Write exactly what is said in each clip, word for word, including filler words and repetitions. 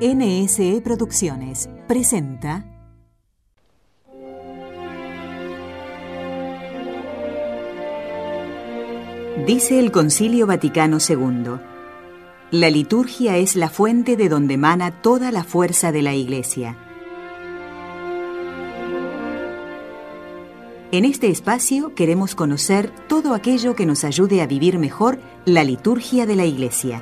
N S E Producciones presenta Dice el Concilio Vaticano segundo: la liturgia es la fuente de donde emana toda la fuerza de la Iglesia. En este espacio queremos conocer todo aquello que nos ayude a vivir mejor la liturgia de la Iglesia.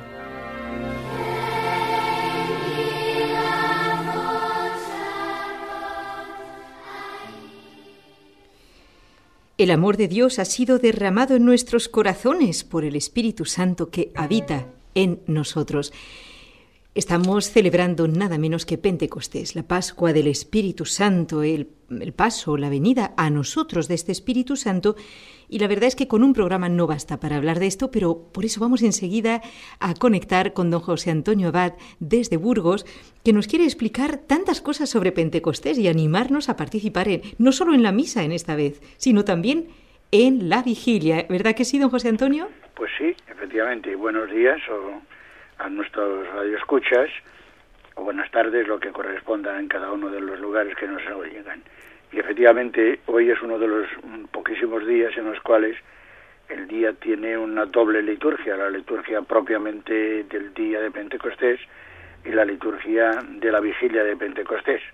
El amor de Dios ha sido derramado en nuestros corazones por el Espíritu Santo que habita en nosotros. Estamos celebrando nada menos que Pentecostés, la Pascua del Espíritu Santo, el, el paso, la venida a nosotros de este Espíritu Santo. Y la verdad es que con un programa no basta para hablar de esto, pero por eso vamos enseguida a conectar con don José Antonio Abad desde Burgos, que nos quiere explicar tantas cosas sobre Pentecostés y animarnos a participar en, no solo en la misa en esta vez, sino también en la vigilia. ¿Verdad que sí, don José Antonio? Pues sí, efectivamente. Buenos días o a nuestros radioescuchas, o buenas tardes, lo que corresponda en cada uno de los lugares que nos oigan. Y efectivamente, hoy es uno de los poquísimos días en los cuales el día tiene una doble liturgia, la liturgia propiamente del día de Pentecostés y la liturgia de la vigilia de Pentecostés.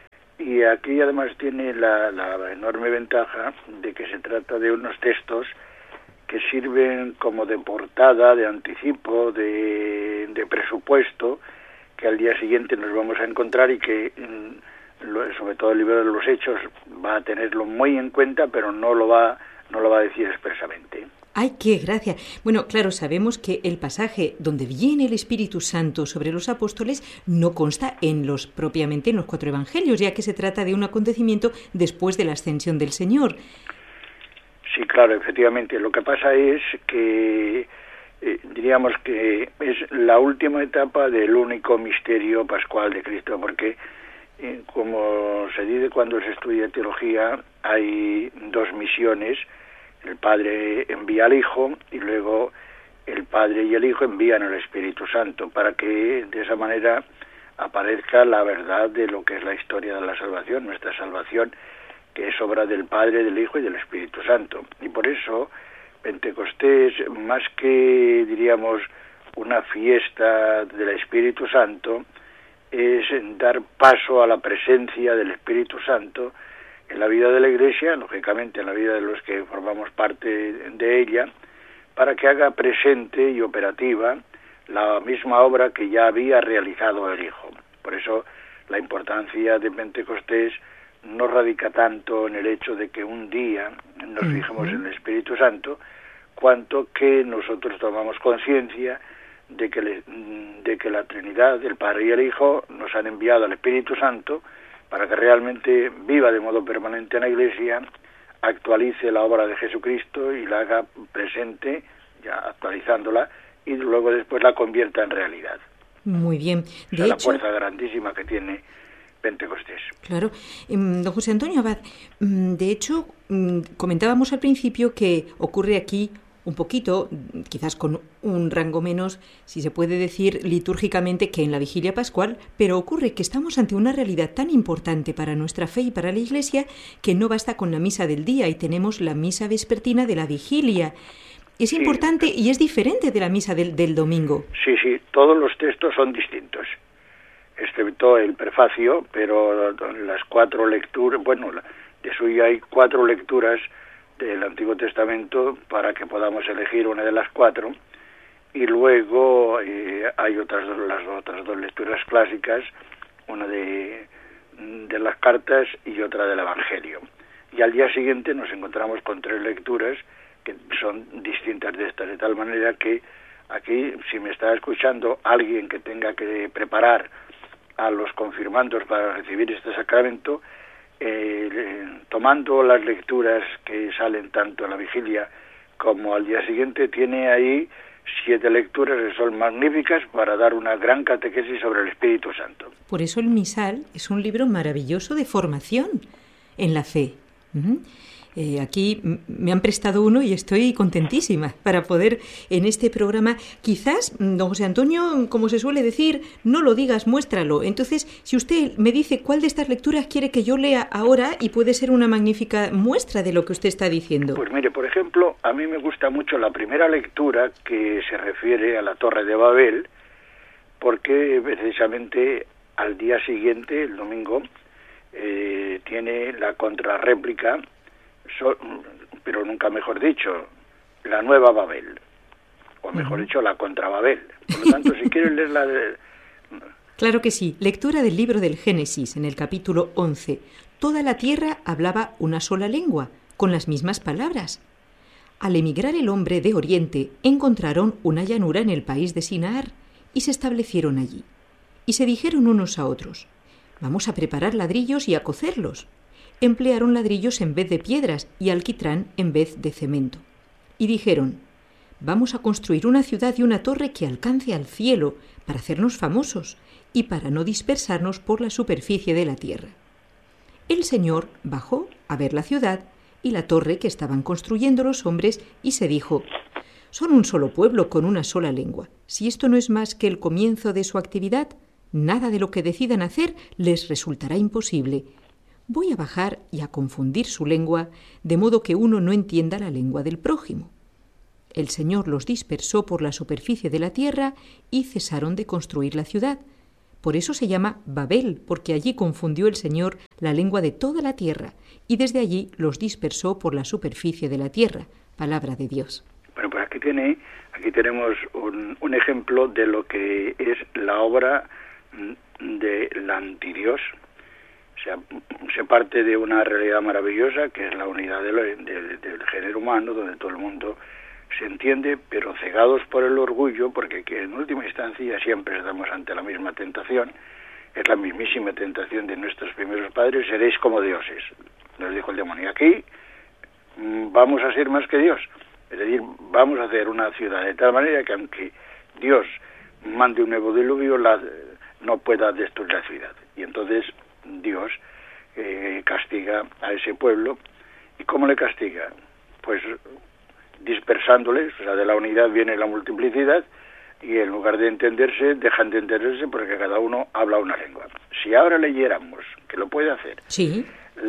Y aquí además tiene la, la enorme ventaja de que se trata de unos textos que sirven como de portada, de anticipo, de, de presupuesto, que al día siguiente nos vamos a encontrar y que, sobre todo el libro de los Hechos, va a tenerlo muy en cuenta, pero no lo va, no lo va a decir expresamente. ¡Ay, qué gracia! Bueno, claro, sabemos que el pasaje donde viene el Espíritu Santo sobre los apóstoles no consta en los propiamente en los cuatro evangelios, ya que se trata de un acontecimiento después de la ascensión del Señor. Sí, claro, efectivamente. Lo que pasa es que eh, diríamos que es la última etapa del único misterio pascual de Cristo, porque eh, como se dice cuando se estudia teología, hay dos misiones. El Padre envía al Hijo y luego el Padre y el Hijo envían al Espíritu Santo para que de esa manera aparezca la verdad de lo que es la historia de la salvación, nuestra salvación, que es obra del Padre, del Hijo y del Espíritu Santo. Y por eso Pentecostés, más que, diríamos, una fiesta del Espíritu Santo, es dar paso a la presencia del Espíritu Santo en la vida de la Iglesia, lógicamente en la vida de los que formamos parte de ella, para que haga presente y operativa la misma obra que ya había realizado el Hijo. Por eso la importancia de Pentecostés no radica tanto en el hecho de que un día nos fijemos en el Espíritu Santo, cuanto que nosotros tomamos conciencia de que, le, de que la Trinidad, el Padre y el Hijo, nos han enviado al Espíritu Santo para que realmente viva de modo permanente en la Iglesia, actualice la obra de Jesucristo y la haga presente, ya actualizándola, y luego después la convierta en realidad. Muy bien. De o sea, hecho, la fuerza grandísima que tiene Pentecostés. Claro. Don José Antonio Abad, de hecho, comentábamos al principio que ocurre aquí un poquito, quizás con un rango menos, si se puede decir litúrgicamente, que en la vigilia pascual, pero ocurre que estamos ante una realidad tan importante para nuestra fe y para la Iglesia que no basta con la misa del día y tenemos la misa vespertina de la vigilia. Es sí. importante y es diferente de la misa del, del domingo. Sí, sí, todos los textos son distintos, excepto el prefacio, pero las cuatro lecturas, bueno, de suyo hay cuatro lecturas del Antiguo Testamento para que podamos elegir una de las cuatro, y luego eh, hay otras dos, las otras dos lecturas clásicas, una de, de las cartas y otra del Evangelio. Y al día siguiente nos encontramos con tres lecturas que son distintas de estas, de tal manera que aquí, si me está escuchando alguien que tenga que preparar a los confirmandos para recibir este sacramento, eh, tomando las lecturas que salen tanto en la vigilia como al día siguiente, tiene ahí siete lecturas que son magníficas para dar una gran catequesis sobre el Espíritu Santo. Por eso el misal es un libro maravilloso de formación en la fe. Uh-huh. Eh, aquí me han prestado uno y estoy contentísima para poder en este programa, quizás, don José Antonio, como se suele decir, no lo digas, muéstralo. Entonces, si usted me dice cuál de estas lecturas quiere que yo lea ahora, y puede ser una magnífica muestra de lo que usted está diciendo. Pues mire, por ejemplo, a mí me gusta mucho la primera lectura que se refiere a la Torre de Babel, porque precisamente al día siguiente, el domingo, eh, tiene la contrarréplica, so, pero nunca mejor dicho, la nueva Babel, o mejor uh-huh. dicho, la contra Babel. Por lo tanto, si quieren leer la de... Claro que sí. Lectura del libro del Génesis, en el capítulo once. Toda la tierra hablaba una sola lengua, con las mismas palabras. Al emigrar el hombre de Oriente, encontraron una llanura en el país de Sinaar, y se establecieron allí. Y se dijeron unos a otros: vamos a preparar ladrillos y a cocerlos. Emplearon ladrillos en vez de piedras y alquitrán en vez de cemento. Y dijeron: vamos a construir una ciudad y una torre que alcance al cielo para hacernos famosos y para no dispersarnos por la superficie de la tierra. El Señor bajó a ver la ciudad y la torre que estaban construyendo los hombres y se dijo: son un solo pueblo con una sola lengua. Si esto no es más que el comienzo de su actividad, nada de lo que decidan hacer les resultará imposible. Voy a bajar y a confundir su lengua, de modo que uno no entienda la lengua del prójimo. El Señor los dispersó por la superficie de la tierra y cesaron de construir la ciudad. Por eso se llama Babel, porque allí confundió el Señor la lengua de toda la tierra, y desde allí los dispersó por la superficie de la tierra. Palabra de Dios. Bueno, pues aquí tiene, aquí tenemos un, un ejemplo de lo que es la obra del antidios. O sea, se parte de una realidad maravillosa que es la unidad de lo, de, del género humano, donde todo el mundo se entiende, pero cegados por el orgullo, porque que en última instancia siempre estamos ante la misma tentación, es la mismísima tentación de nuestros primeros padres: seréis como dioses, nos dijo el demonio. Aquí vamos a ser más que Dios, es decir, vamos a hacer una ciudad de tal manera que aunque Dios mande un nuevo diluvio, la, no pueda destruir la ciudad. Y entonces Dios eh, castiga a ese pueblo. ¿Y cómo le castiga? Pues dispersándoles. O sea, de la unidad viene la multiplicidad, y en lugar de entenderse, dejan de entenderse porque cada uno habla una lengua. Si ahora leyéramos, que lo puede hacer, sí,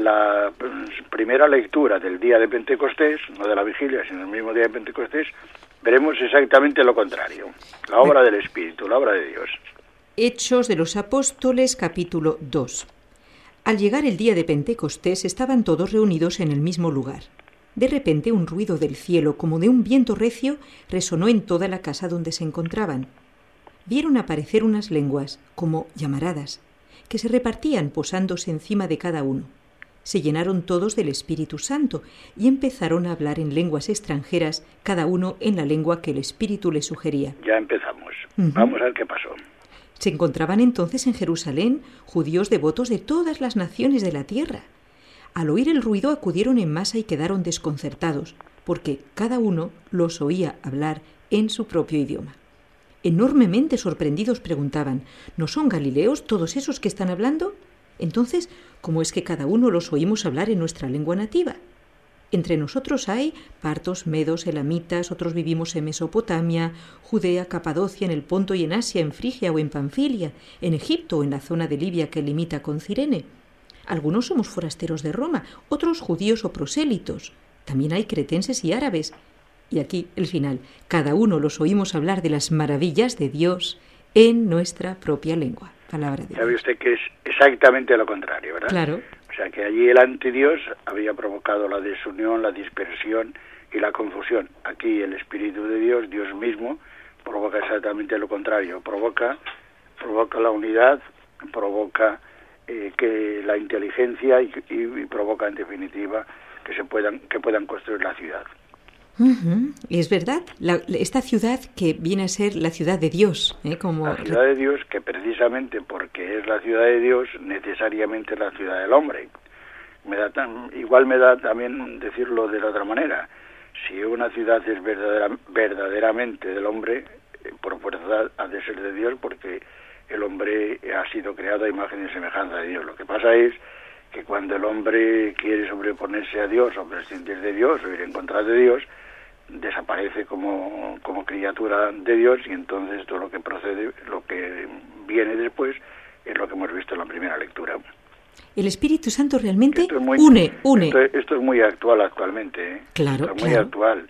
la primera lectura del día de Pentecostés, no de la vigilia, sino el mismo día de Pentecostés, veremos exactamente lo contrario. La obra del Espíritu, la obra de Dios. Hechos de los Apóstoles, capítulo dos. Al llegar el día de Pentecostés, estaban todos reunidos en el mismo lugar. De repente, un ruido del cielo, como de un viento recio, resonó en toda la casa donde se encontraban. Vieron aparecer unas lenguas, como llamaradas, que se repartían posándose encima de cada uno. Se llenaron todos del Espíritu Santo y empezaron a hablar en lenguas extranjeras, cada uno en la lengua que el Espíritu le sugería. Ya empezamos. Uh-huh. Vamos a ver qué pasó. Se encontraban entonces en Jerusalén judíos devotos de todas las naciones de la tierra. Al oír el ruido acudieron en masa y quedaron desconcertados, porque cada uno los oía hablar en su propio idioma. Enormemente sorprendidos preguntaban: ¿no son galileos todos esos que están hablando? Entonces, ¿cómo es que cada uno los oímos hablar en nuestra lengua nativa? Entre nosotros hay partos, medos, elamitas, otros vivimos en Mesopotamia, Judea, Capadocia, en el Ponto y en Asia, en Frigia o en Panfilia, en Egipto o en la zona de Libia que limita con Cirene. Algunos somos forasteros de Roma, otros judíos o prosélitos. También hay cretenses y árabes. Y aquí, el final, cada uno los oímos hablar de las maravillas de Dios en nuestra propia lengua. Palabra de Dios. ¿Sabe usted que es exactamente lo contrario, verdad? Claro. O sea, que allí el antidios había provocado la desunión, la dispersión y la confusión. Aquí el Espíritu de Dios, Dios mismo, provoca exactamente lo contrario. Provoca, provoca la unidad, provoca eh, que la inteligencia y, y, y provoca, en definitiva, que se puedan que puedan construir la ciudad. Uh-huh. Es verdad, la, esta ciudad que viene a ser la ciudad de Dios, ¿eh? Como... La ciudad de Dios, que precisamente porque es la ciudad de Dios, necesariamente es la ciudad del hombre. Me da tan, igual me da también decirlo de la otra manera. Si una ciudad es verdadera, verdaderamente del hombre, por fuerza ha de ser de Dios, porque el hombre ha sido creado a imagen y semejanza de Dios. Lo que pasa es que cuando el hombre quiere sobreponerse a Dios o prescindir de Dios o ir en contra de Dios, desaparece como, como criatura de Dios, y entonces todo lo que procede, lo que viene después, es lo que hemos visto en la primera lectura. El Espíritu Santo realmente muy, une, une. Esto, esto es muy actual actualmente, ¿eh? Claro, esto es muy claro. actual,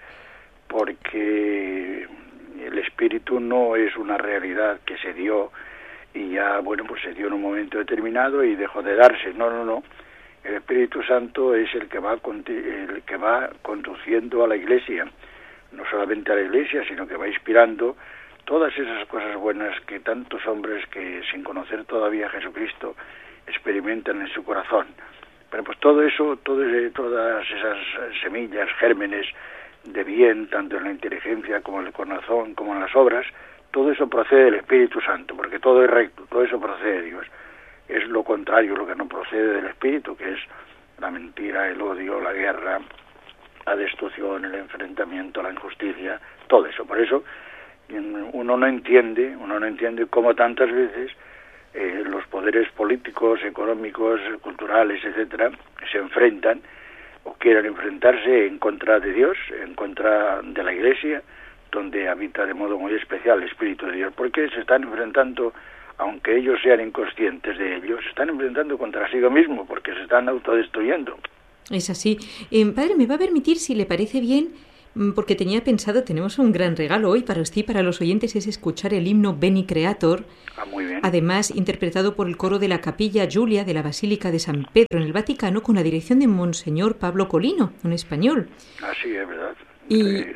porque el Espíritu no es una realidad que se dio y ya, bueno, pues se dio en un momento determinado y dejó de darse. No, no, no. El Espíritu Santo es el que va el que va conduciendo a la Iglesia, no solamente a la Iglesia, sino que va inspirando todas esas cosas buenas que tantos hombres que sin conocer todavía a Jesucristo experimentan en su corazón. Pero pues todo eso, todo, todas esas semillas, gérmenes de bien, tanto en la inteligencia como en el corazón, como en las obras, todo eso procede del Espíritu Santo, porque todo es recto, todo eso procede de Dios. Es lo contrario, lo que no procede del Espíritu, que es la mentira, el odio, la guerra, la destrucción, el enfrentamiento, la injusticia, todo eso. Por eso uno no entiende, uno no entiende cómo tantas veces eh, los poderes políticos, económicos, culturales, etcétera, se enfrentan o quieren enfrentarse en contra de Dios, en contra de la Iglesia, donde habita de modo muy especial el Espíritu de Dios, porque se están enfrentando, aunque ellos sean inconscientes de ello, se están enfrentando contra sí mismo, porque se están autodestruyendo. Es así. Eh, padre, ¿me va a permitir, si le parece bien, porque tenía pensado, tenemos un gran regalo hoy para usted y para los oyentes, es escuchar el himno Veni Creator, ah, muy bien. Además interpretado por el coro de la Capilla Giulia de la Basílica de San Pedro en el Vaticano, con la dirección de Monseñor Pablo Colino, un español. Ah, sí, es verdad. Y... es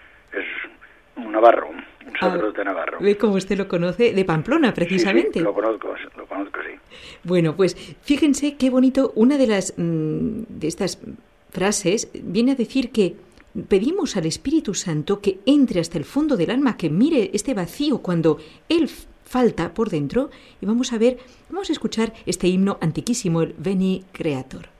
un navarro, un sacerdote ah, navarro. ¿Ve cómo usted lo conoce? De Pamplona, precisamente. Sí, sí, lo conozco, lo conozco, sí. Bueno, pues fíjense qué bonito, una de las mmm, de estas frases viene a decir que pedimos al Espíritu Santo que entre hasta el fondo del alma, que mire este vacío cuando Él falta por dentro, y vamos a ver, vamos a escuchar este himno antiquísimo, el Veni Creator.